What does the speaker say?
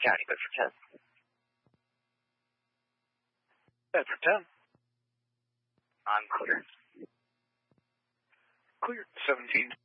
County, but for 10. Bet for 10. I'm clear. Clear. 17.